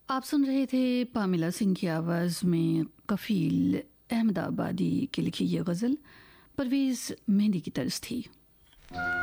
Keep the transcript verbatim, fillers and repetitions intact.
आप सुन रहे थे पामिला सिंह की आवाज़ में कफील अहमदाबादी की लिखी ये गज़ल परवेज़ मेहंदी की तर्ज थी।